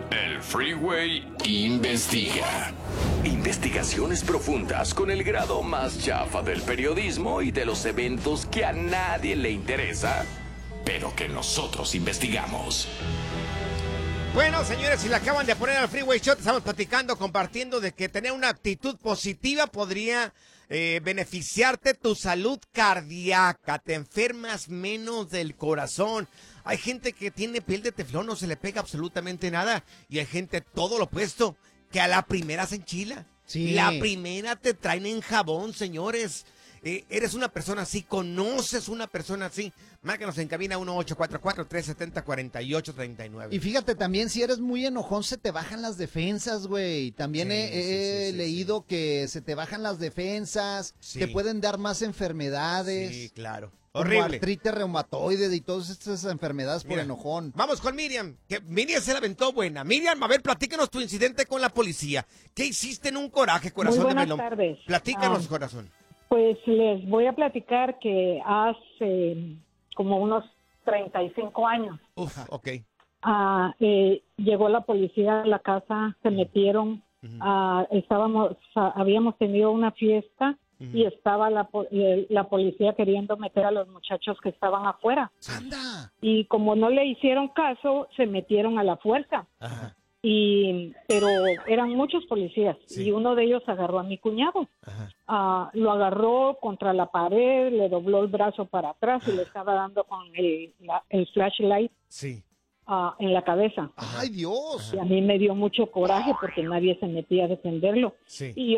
El Freeway investiga. Investigaciones profundas con el grado más chafa del periodismo y de los eventos que a nadie le interesa, pero que nosotros investigamos. Bueno, señores, si le acaban de poner al Freeway Show, estamos platicando, compartiendo de que tener una actitud positiva podría beneficiarte tu salud cardíaca. Te enfermas menos del corazón. Hay gente que tiene piel de teflón, no se le pega absolutamente nada. Y hay gente todo lo opuesto, que a la primera se enchila. Sí. La primera te traen en jabón, señores. Eres una persona así, conoces una persona así. Márcanos en cabina 1844-370-4839. Y fíjate, también si eres muy enojón se te bajan las defensas, güey. También he leído que se te bajan las defensas, te pueden dar más enfermedades. Sí, claro. Como Horrible. artritis reumatoide y todas estas enfermedades por Mira, enojón. Vamos con Miriam, que Miriam se la aventó buena. Miriam, a ver, platícanos tu incidente con la policía. ¿Qué hiciste en un coraje, corazón Muy de buenas melón? tardes. Platícanos, corazón. Pues les voy a platicar que hace como unos 35 años Uf, ok. llegó la policía a la casa, se metieron, habíamos tenido una fiesta y estaba la policía queriendo meter a los muchachos que estaban afuera. ¡Anda! Y como no le hicieron caso, se metieron a la fuerza. Ajá. Pero eran muchos policías y uno de ellos agarró a mi cuñado. Lo agarró contra la pared, le dobló el brazo para atrás y le estaba dando con el flashlight en la cabeza. ¡Ay, Dios! Y a mí me dio mucho coraje porque nadie se metía a defenderlo. Sí. Y